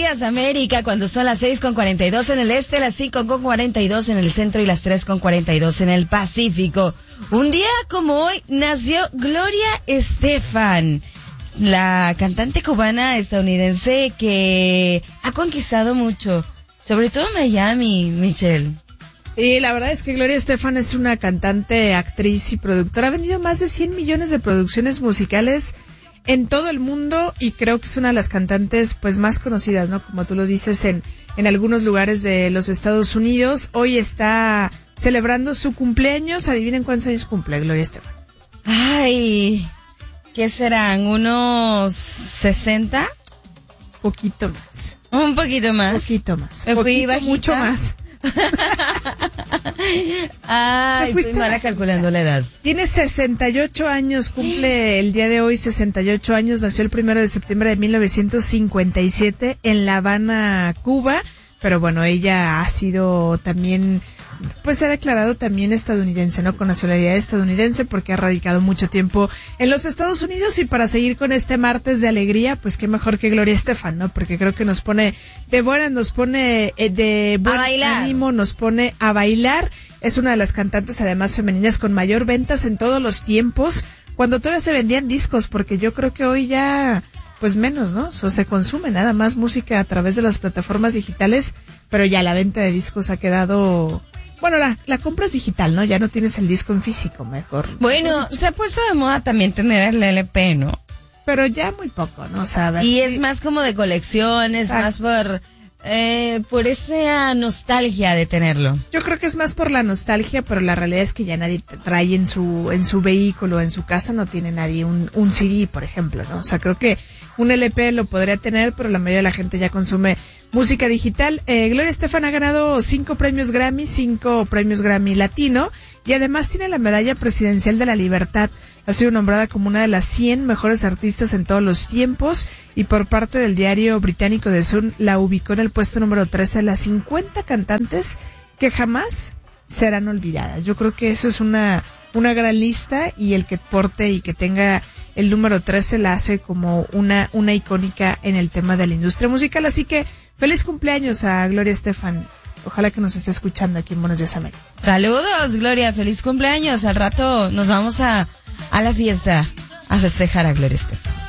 días, América, cuando son las 6:42 en el este, las 5:42 en el centro y las 3:42 en el Pacífico. Un día como hoy nació Gloria Estefan, la cantante cubana estadounidense que ha conquistado mucho, sobre todo Miami, Michelle. Y la verdad es que Gloria Estefan es una cantante, actriz y productora. Ha vendido más de 100 millones de producciones musicales en todo el mundo y creo que es una de las cantantes pues más conocidas, ¿no? Como tú lo dices, en algunos lugares de los Estados Unidos. Hoy está celebrando su cumpleaños. Adivinen cuántos años cumple Gloria Estefan. Ay, ¿qué serán? ¿Unos 60? Poquito más. Un poquito más. Poquito más. Me fui bajita. Mucho más. Ay, estoy mala calculando la edad. Tiene 68 años, cumple el día de hoy 68 años, nació el 1 de septiembre de 1957 en La Habana, Cuba, pero bueno, ella ha sido también, pues se ha declarado también estadounidense, ¿no? Con nacionalidad estadounidense porque ha radicado mucho tiempo en los Estados Unidos y para seguir con este martes de alegría, pues qué mejor que Gloria Estefan, ¿no? Porque creo que nos pone de buenas, nos pone de buen ánimo, nos pone a bailar. Es una de las cantantes además femeninas con mayor ventas en todos los tiempos, cuando todavía se vendían discos, porque yo creo que hoy ya, pues menos, ¿no? Se consume nada más música a través de las plataformas digitales, pero ya la venta de discos ha quedado... Bueno, la compra es digital, ¿no? Ya no tienes el disco en físico, mejor. Bueno, se ha puesto de moda también tener el LP, ¿no? Pero ya muy poco, ¿no? O sea, y es más como de colección, es más por esa nostalgia de tenerlo. Yo creo que es más por la nostalgia, pero la realidad es que ya nadie trae en su vehículo, en su casa, no tiene nadie un CD, por ejemplo, ¿no? O sea, creo que un LP lo podría tener, pero la mayoría de la gente ya consume música digital. Gloria Estefan ha ganado 5 premios Grammy, 5 premios Grammy Latino, y además tiene la medalla presidencial de la libertad. Ha sido nombrada como una de las 100 mejores artistas en todos los tiempos, y por parte del diario británico The Sun la ubicó en el puesto número 13 de las 50 cantantes que jamás serán olvidadas. Yo creo que eso es una gran lista, y el que porte y que tenga el número 13 la hace como una icónica en el tema de la industria musical. Así que feliz cumpleaños a Gloria Estefan. Ojalá que nos esté escuchando aquí en Buenos Días América. Saludos, Gloria, feliz cumpleaños. Al rato nos vamos a la fiesta a festejar a Gloria Estefan.